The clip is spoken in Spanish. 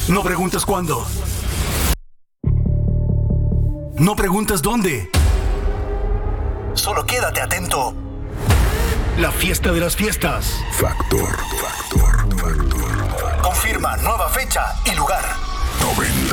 No preguntas cuándo. No preguntas dónde. Solo quédate atento. La fiesta de las fiestas. Factor. Confirma nueva fecha y lugar. 90